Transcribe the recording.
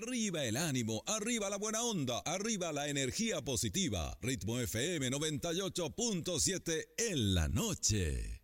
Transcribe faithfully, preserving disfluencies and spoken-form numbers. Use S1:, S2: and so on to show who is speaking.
S1: Arriba el ánimo, arriba la buena onda, arriba la energía positiva. Ritmo F M noventa y ocho punto siete en la noche.